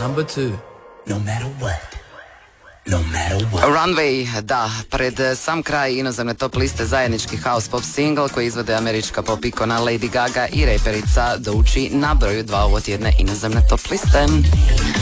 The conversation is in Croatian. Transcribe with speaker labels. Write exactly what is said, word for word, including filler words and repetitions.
Speaker 1: number two. No matter what. No matter what.
Speaker 2: Runway, da, pred sam kraj inozemne top liste zajednički house pop single koji izvode američka pop ikona Lady Gaga i reperica Doechii na broju dva ovo tjedne inozemne top liste.